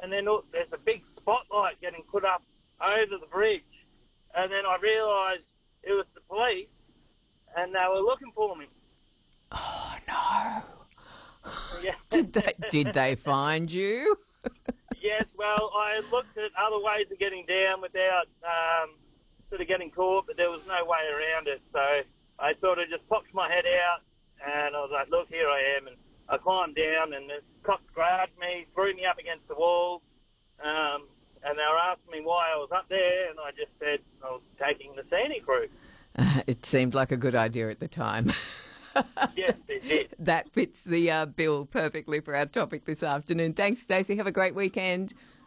and then there's a big spotlight getting put up over the bridge. And then I realised it was the police, and they were looking for me. Oh, no. Yeah. Did they find you? Yes, well, I looked at other ways of getting down without sort of getting caught, but there was no way around it. So I sort of just popped my head out, and I was like, look, here I am. And I climbed down, and the cops grabbed me, threw me up against the wall, and they were asking me why I was up there, and I just said I was taking the scenic route. It seemed like a good idea at the time. Yes, it did. That fits the bill perfectly for our topic this afternoon. Thanks, Stacey. Have a great weekend.